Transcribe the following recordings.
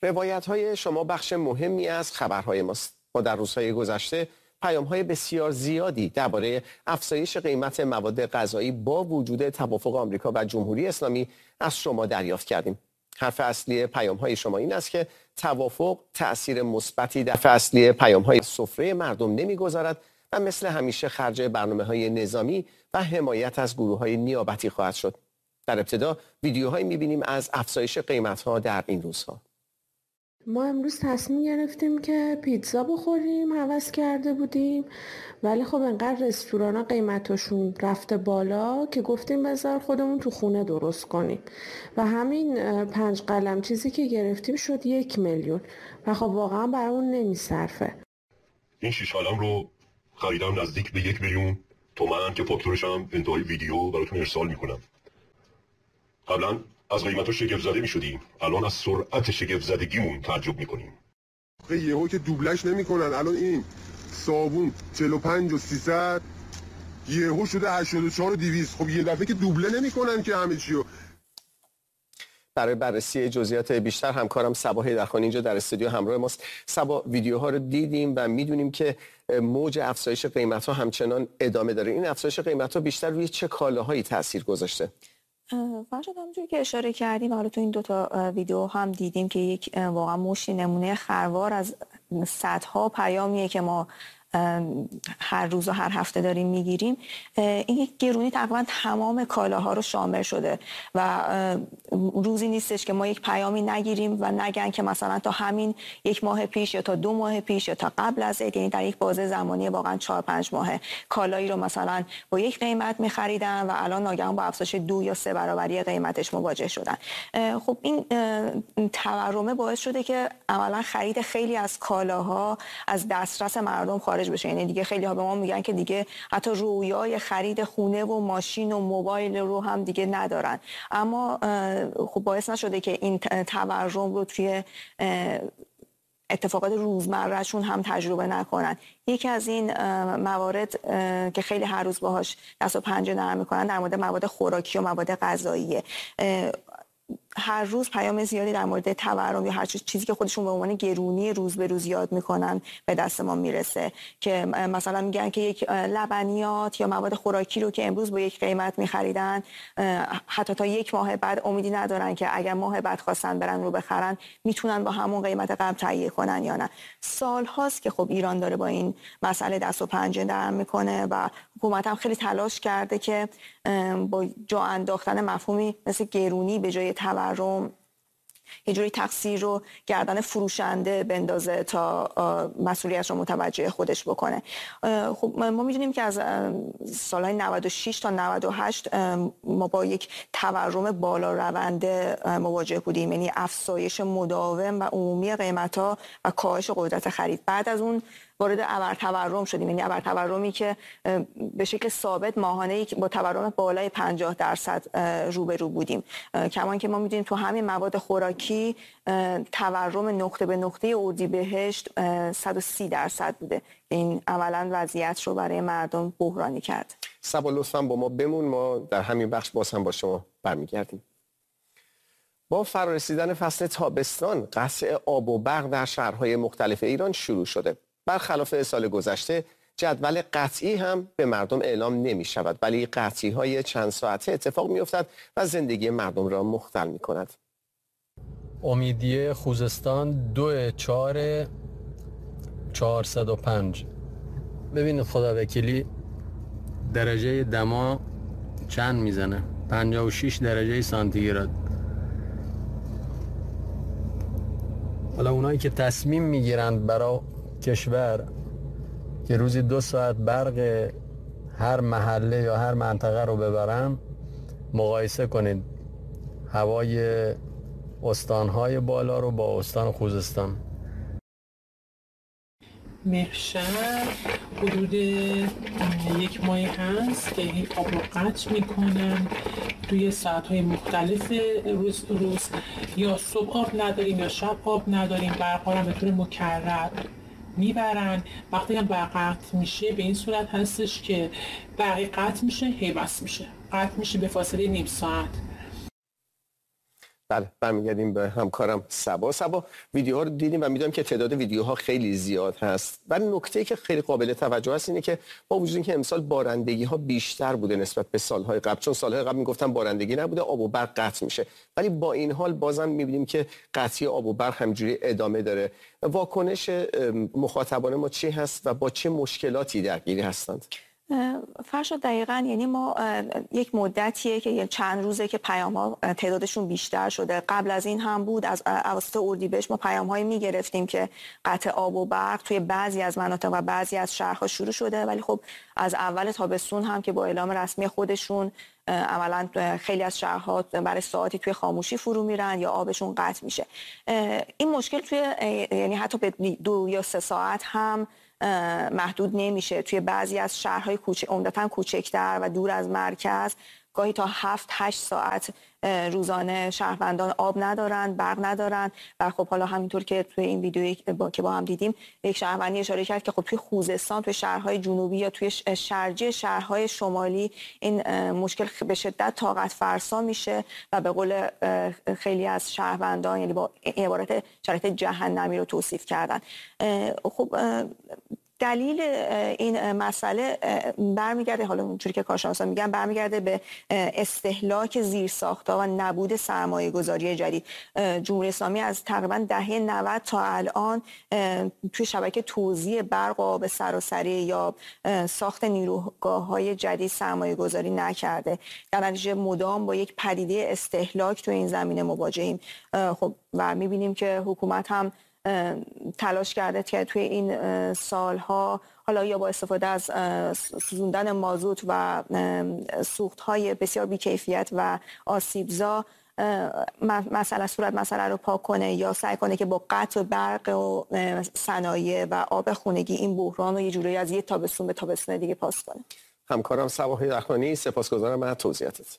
روایت‌های شما بخش مهمی از خبرهای ماست. ما در روزهای گذشته پیام‌های بسیار زیادی درباره افزایش قیمت مواد غذایی با وجود توافق آمریکا و جمهوری اسلامی از شما دریافت کردیم. حرف اصلی پیام‌های شما این است که توافق تأثیر مثبتی در اصلی پیام‌های سفره مردم نمی‌گذارد و مثل همیشه خرج برنامه‌های نظامی و حمایت از گروه‌های نیابتی خواهد شد. در ابتدا ویدیوهایی می‌بینیم از افزایش قیمت‌ها در این روزها. ما امروز تصمیم گرفتیم که پیتزا بخوریم، هوس کرده بودیم، ولی خب انقدر رستورانا قیمتاشون رفته بالا که گفتیم بذار خودمون تو خونه درست کنیم و همین 5 قلم چیزی که گرفتیم شد 1 میلیون و خب واقعا برامون نمیصرفه. این 6 قلم رو خریدم نزدیک به 1 میلیون تومان که فاکتورش هم انتهای ویدیو براتون ارسال میکنم. قبلا از قیمت‌ها شگفت زده می‌شدیم، الان از سرعت شگفت زدگیمون تعجب می‌کنیم. یهو که دوبلش نمی‌کنن، الان این صابون 45 و 300 یهو شده 84 و 200. خب یه دفعه که دوبله نمی‌کنن که همه چیو. برای بررسی جزئیات بیشتر همکارم صبا حیدرخان اینجا در استودیو همراه ماست. صبا، ویدیوها رو دیدیم و می‌دونیم که موج افزایش قیمت‌ها همچنان ادامه داره. این افزایش قیمت‌ها بیشتر روی چه کالاهایی تاثیر گذاشته؟ فرشاد، همونجوری که اشاره کردیم حالا تو این دوتا ویدیو هم دیدیم که یک واقعا مشتی نمونه خروار از صدها پیامیه که ما هر روز و هر هفته داریم میگیریم. این یک گرونی تقریبا تمام کالاها رو شامل شده و روزی نیستش که ما یک پیامی نگیریم و نگن که مثلا تا همین 1 ماه پیش یا تا 2 ماه پیش یا تا قبل از عید، یعنی در یک بازه زمانی واقعا 4-5 ماه کالایی رو مثلا با یک قیمت میخریدن و الان ناگهان با افزایش 2 یا 3 برابری قیمتش مواجه شدن. خب این تورمه باعث شده که عملا خرید خیلی از کالاها از دسترس مردم خارج بشه. یعنی دیگه خیلی ها به ما میگن که دیگه حتی رویای خرید خونه و ماشین و موبایل رو هم دیگه ندارن. اما خب باعث نشده که این تورم رو توی اتفاقات روزمرهشون هم تجربه نکنن. یکی از این موارد که خیلی هر روز باهاش دست و پنجه نرم میکنن در مورد مواد خوراکی و مواد غذاییه. هر روز پیام زیادی در مورد تورم یا هر چیزی که خودشون به عنوان گرونی روز به روز یاد میکنن به دست ما میرسه که مثلا میگن که یک لبنیات یا مواد خوراکی رو که امروز با یک قیمت میخریدن حتی تا 1 ماه بعد امیدی ندارن که اگر ماه بعد خواستن برن رو بخرن میتونن با همون قیمت قبل تهیه کنن یا نه. سال هاست که خب ایران داره با این مسئله دست و پنجه نرم میکنه و حکومت هم خیلی تلاش کرده که با جا انداختن مفهومی مثل گرونی به جای تورم یه جوری تقصیر رو گردن فروشنده بندازه تا مسئولیت رو متوجه خودش بکنه. خب ما میدونیم که از سالهای 96 تا 98 ما با یک تورم بالا رونده مواجه بودیم، یعنی افزایش مداوم و عمومی قیمت‌ها و کاهش قدرت خرید. بعد از اون وارد ابرتورم شدیم، یعنی ابرتورمی که به شکل ثابت ماهانه با تورم بالای 50% روبرو بودیم. کمان که ما میدونیم تو همین مواد خوراکی تورم نقطه به نقطه اردیبهشت 130% بوده. این عملاً وضعیت رو برای مردم بحرانی کرد. صبا لطفاً با ما بمون، ما در همین بخش باز هم با شما برمیگردیم. با فرارسیدن فصل تابستان قطع آب و برق در شهرهای مختلف ایران شروع شده. برخلاف سال گذشته جدول قطعی هم به مردم اعلام نمی شود، ولی قطعی های چند ساعته اتفاق می افتد و زندگی مردم را مختل می کند. امیدیه خوزستان 2/4/405. ببینید خدا وکیلی درجه دما چند میزنه، 56 درجه سانتیگراد. حالا اونایی که تصمیم میگیرند برای کشور که روزی 2 ساعت برق هر محله یا هر منطقه رو ببرن، مقایسه کنید هوای استانهای بالا رو با استان خوزستان. مهشر حدود 1 ماه هست که این آب رو قطع میکنن توی ساعتهای مختلف روز یا صبح آب نداریم یا شب آب نداریم، برقا هم به طور مکرر میبرن. وقتی هم برق قطع میشه به این صورت هستش که برق قطع میشه هی بس میشه، قطع میشه به فاصله نیم ساعت. بله، برمیگردیم به همکارم صبا. ویدیوها رو دیدیم و میدونم که تعداد ویدیوها خیلی زیاد هست. ولی نکته‌ای که خیلی قابل توجه است اینه که با وجود اینکه امسال بارندگی‌ها بیشتر بوده نسبت به سال‌های قبل، چون سال‌های قبل میگفتن بارندگی نبوده، آب و برق قطع میشه، ولی با این حال بازم می‌بینیم که قطعی آب و برق همینجوری ادامه داره. واکنش مخاطبان ما چی هست و با چه مشکلاتی درگیری هستند؟ فرشاد دقیقاً، یعنی ما یک مدتیه که چند روزه که پیام‌ها تعدادشون بیشتر شده. قبل از این هم بود، از اواسط اردیبهشت ما پیام‌هایی می‌گرفتیم که قطع آب و برق توی بعضی از مناطق و بعضی از شهرها شروع شده، ولی خب از اول تابستون هم که با اعلام رسمی خودشون عملاً خیلی از شهرها برای ساعتی توی خاموشی فرو میرن یا آبشون قطع میشه. این مشکل توی یعنی حتی به 2 یا 3 ساعت هم محدود نمیشه. توی بعضی از شهرهای عمدتاً کوچکتر و دور از مرکز گاهی تا 7-8 ساعت روزانه شهروندان آب ندارن، برق ندارن. و خب حالا همینطور که توی این ویدیویی که با هم دیدیم، یک شهروندی اشاره کرد که خب توی خوزستان، توی شهرهای جنوبی یا توی شرجی شهرهای شمالی این مشکل به شدت طاقت فرسا میشه و به قول خیلی از شهروندان، یعنی با عبارت شرایط جهنمی رو توصیف کردن. خب دلیل این مسئله برمیگرده، حالا اونجوری که کارشناسان میگن، برمیگرده به استهلاک زیرساخت‌ها و نبود سرمایه‌گذاری جدید. جمهوری اسلامی از تقریبا دهه 90 تا الان توی شبکه توزیع برق و آب سراسری یا ساخت نیروگاه‌های جدید سرمایه‌گذاری نکرده. در نتیجه مدام با یک پدیده استهلاک توی این زمینه مواجهیم. خب و می‌بینیم که حکومت هم تلاش کرده که توی این سالها حالا یا با استفاده از سوزوندن مازوت و سوخت‌های بسیار بی‌کیفیت و آسیبزا مسئله رو پاک کنه یا سعی کنه که با قطع برق و صنایع و آب خونگی این بحران رو یه جوری از یک تابستون به تابستون دیگه پاس کنه. همکارم صبا هیدرخانی، سپاسگزارم از توضیحاتت.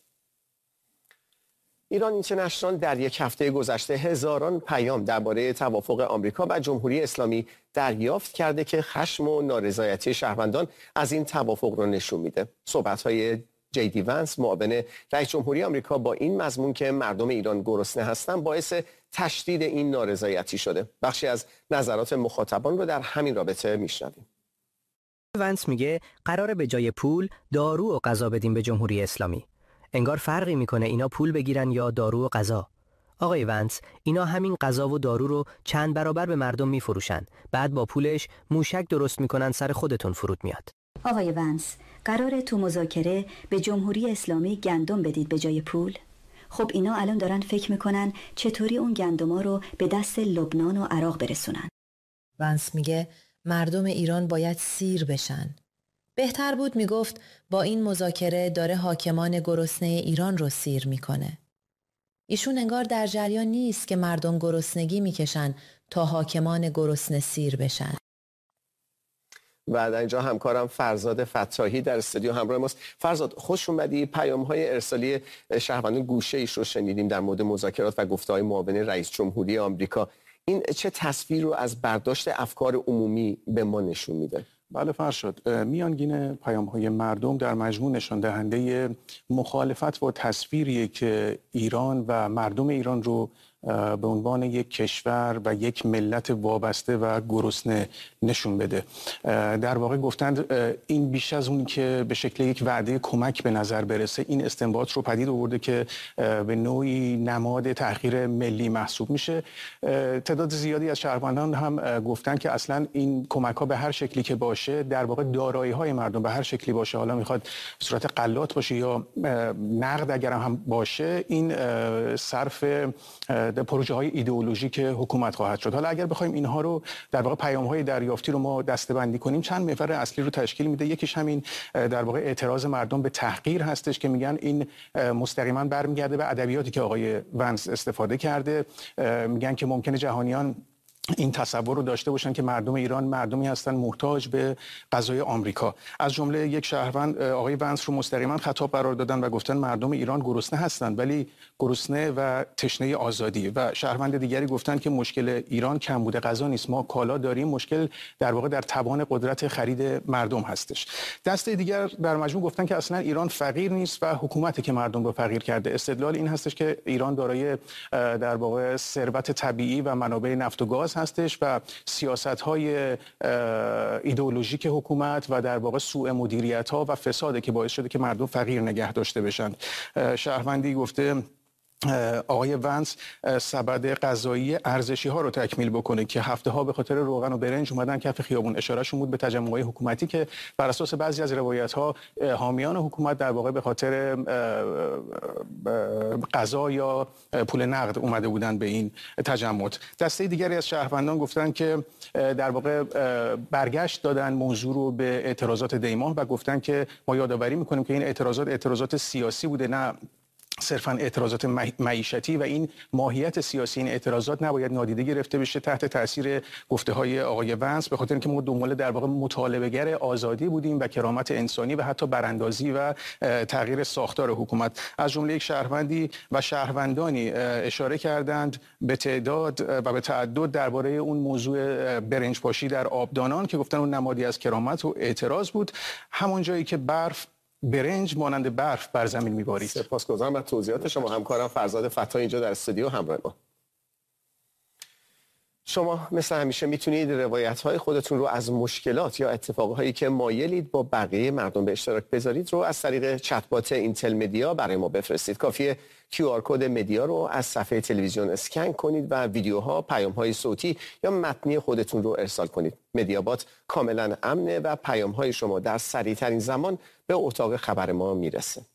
ایران اینترنشنال در یک هفته گذشته هزاران پیام درباره توافق آمریکا و جمهوری اسلامی دریافت کرده که خشم و نارضایتی شهروندان از این توافق رو نشون میده. صحبت‌های JD Vance، معاون رئیس جمهوری آمریکا، با این مضمون که مردم ایران گرسنه هستند باعث تشدید این نارضایتی شده. بخشی از نظرات مخاطبان رو در همین رابطه میشنویم. ونس میگه قراره به جای پول دارو و غذا بدیم به جمهوری اسلامی. انگار فرقی میکنه اینا پول بگیرن یا دارو و غذا. آقای ونس، اینا همین غذا و دارو رو چند برابر به مردم میفروشن. بعد با پولش موشک درست میکنن سر خودتون فرود میاد. آقای ونس، قراره تو مذاکره به جمهوری اسلامی گندم بدید به جای پول؟ خب اینا الان دارن فکر میکنن چطوری اون گندما رو به دست لبنان و عراق برسونن. ونس میگه مردم ایران باید سیر بشن. بهتر بود میگفت با این مذاکره داره حاکمان گرسنه ایران رو سیر میکنه. ایشون انگار در جریان نیست که مردم گرسنگی میکشن تا حاکمان گرسنه سیر بشن. و در اینجا همکارم فرزاد فتاحی در استودیو همراه ماست. فرزاد، خوش اومدی. پیام‌های ارسالی شهروندان گوشه ایش رو شنیدیم در مورد مذاکرات و گفته‌های معاون رئیس جمهوری آمریکا. این چه تصویر رو از برداشت افکار عمومی به ما نشون میده؟ بله فرشاد، میانگین پیام‌های مردم در مجموع نشان دهنده مخالفت با تصویری که ایران و مردم ایران رو به عنوان یک کشور و یک ملت وابسته و گرسنه نشون بده. در واقع گفتند این بیش از اون که به شکل یک وعده کمک به نظر برسه، این استنباط رو پدید آورده که به نوعی نماد تحقیر ملی محسوب میشه. تعداد زیادی از شهروندان هم گفتن که اصلا این کمک‌ها به هر شکلی که باشه، در واقع دارایی‌های مردم به هر شکلی باشه، حالا میخواد به صورت غلات باشه یا نقد اگر هم باشه، این صرف پروژه های ایدئولوژیک حکومت خواهد شد. حالا اگر بخوایم اینها رو در واقع پیام های دریافتی رو ما دسته‌بندی کنیم، چند محور اصلی رو تشکیل میده. یکیش همین در واقع اعتراض مردم به تحقیر هستش که میگن این مستقیما برمیگرده به ادبیاتی که آقای ونس استفاده کرده. میگن که ممکنه جهانیان این تصور رو داشته باشن که مردم ایران مردمی هستن محتاج به غذای آمریکا. از جمله یک شهروند آقای ونس رو مستقیما خطاب قرار دادن و گفتن مردم ایران گرسنه هستند ولی گرسنه و تشنه آزادی. و شهروند دیگری گفتن که مشکل ایران کمبود غذا نیست، ما کالا داریم، مشکل در واقع در توان قدرت خرید مردم هستش. دسته دیگر در مجموع گفتن که اصلا ایران فقیر نیست و حکومتی که مردم رو فقیر کرده. استدلال این هستش که ایران دارای در واقع ثروت طبیعی و منابع نفت و گاز هستش و سیاست‌های ایدئولوژیک حکومت و در واقع سوء مدیریت‌ها و فساده که باعث شده که مردم فقیر نگه داشته بشن. شهروندی گفته آقای ونس سبد غذایی ارزشی ها رو تکمیل بکنه که هفته ها به خاطر روغن و برنج اومدن کف خیابون. اشارهشون بود به تجمعات حکومتی که بر اساس بعضی از روایت ها حامیان حکومت در واقع به خاطر غذا یا پول نقد اومده بودن به این تجمعات. دسته دیگری از شهروندان گفتن که در واقع برگشت دادن موضوع رو به اعتراضات دیماه و گفتن که ما یادآوری میکنیم که این اعتراضات سیاسی بوده، نه صرفاً اعتراضات معیشتی، و این ماهیت سیاسی این اعتراضات نباید نادیده گرفته بشه تحت تاثیر گفته‌های آقای ونس، به خاطر اینکه ما دنبال در واقع مطالبه‌گر آزادی بودیم و کرامت انسانی و حتی براندازی و تغییر ساختار حکومت. از جمله یک شهروندی و شهروندانی اشاره کردند به تعداد و به تعدد درباره اون موضوع برنج پاشی در آبدانان که گفتن اون نمادی از کرامت و اعتراض بود، همون جایی که برنج مانند برف بر زمین میبارید. سپاسگزارم از توضیحات شما. همکارم فرزاد فتا اینجا در استودیو همراه ما. شما مثل همیشه میتونید روایت‌های خودتون رو از مشکلات یا اتفاقهایی که مایلید با بقیه مردم به اشتراک بذارید رو از طریق چت بات اینتل مدیا برای ما بفرستید. کافیه QR کد مدیا رو از صفحه تلویزیون اسکن کنید و ویدیوها، پیام‌های صوتی یا متنی خودتون رو ارسال کنید. مدیا بات کاملا امنه و پیام‌های شما در سریع‌ترین زمان به اتاق خبر ما میرسه.